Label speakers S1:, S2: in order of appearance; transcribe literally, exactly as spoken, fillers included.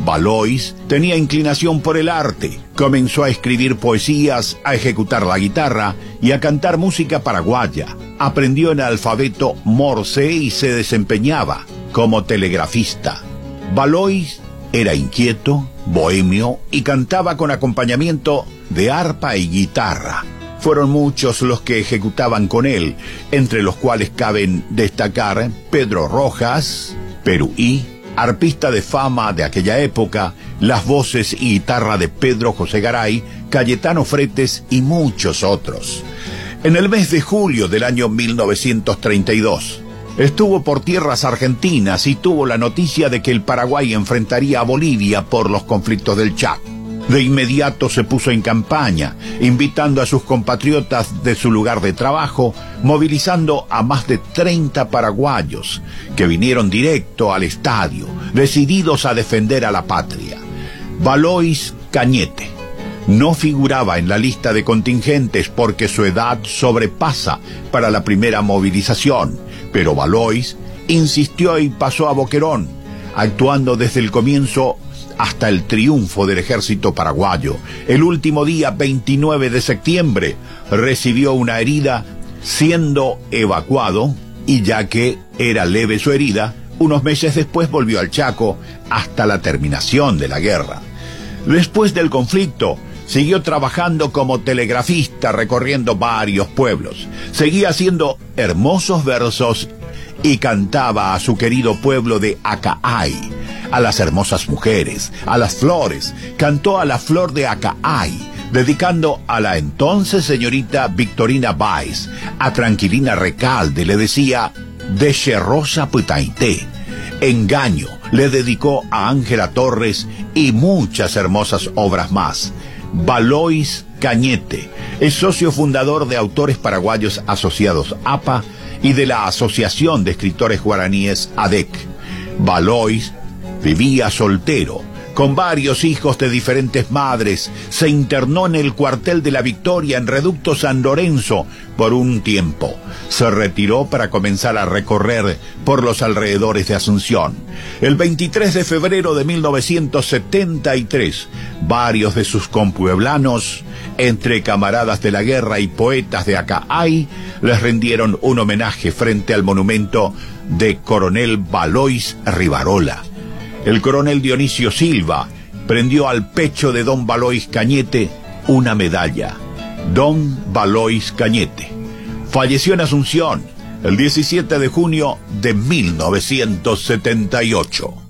S1: Valois tenía inclinación por el arte. Comenzó a escribir poesías, a ejecutar la guitarra y a cantar música paraguaya. Aprendió en alfabeto Morse y se desempeñaba como telegrafista. Valois era inquieto, bohemio y cantaba con acompañamiento de arpa y guitarra. Fueron muchos los que ejecutaban con él, entre los cuales caben destacar Pedro Rojas, Peruí, arpista de fama de aquella época, las voces y guitarra de Pedro José Garay, Cayetano Fretes y muchos otros. En el mes de julio del año mil novecientos treinta y dos, estuvo por tierras argentinas y tuvo la noticia de que el Paraguay enfrentaría a Bolivia por los conflictos del Chaco. De inmediato se puso en campaña, invitando a sus compatriotas de su lugar de trabajo, movilizando a más de treinta paraguayos, que vinieron directo al estadio, decididos a defender a la patria. Valois Cañete no figuraba en la lista de contingentes porque su edad sobrepasa para la primera movilización, pero Valois insistió y pasó a Boquerón, actuando desde el comienzo hasta el triunfo del ejército paraguayo. El último día, veintinueve de septiembre, recibió una herida, siendo evacuado, y ya que era leve su herida, unos meses después volvió al Chaco hasta la terminación de la guerra. Después del conflicto, siguió trabajando como telegrafista, recorriendo varios pueblos. Seguía haciendo hermosos versos y cantaba a su querido pueblo de Acaay, a las hermosas mujeres, a las flores. Cantó a la flor de Acaay, dedicando a la entonces señorita Victorina Báez. A Tranquilina Recalde le decía Deche Rosa Putaité. Engaño le dedicó a Ángela Torres y muchas hermosas obras más. Valois Cañete es socio fundador de Autores Paraguayos Asociados A P A y de la Asociación de Escritores Guaraníes A D E C. Valois vivía soltero, con varios hijos de diferentes madres. Se internó en el cuartel de la Victoria en Reducto San Lorenzo por un tiempo. Se retiró para comenzar a recorrer por los alrededores de Asunción. El veintitrés de febrero de mil novecientos setenta y tres, varios de sus compueblanos, entre camaradas de la guerra y poetas de Acaay, les rindieron un homenaje frente al monumento de Coronel Valois Rivarola. El coronel Dionisio Silva prendió al pecho de don Valois Cañete una medalla. Don Valois Cañete falleció en Asunción el diecisiete de junio de mil novecientos setenta y ocho.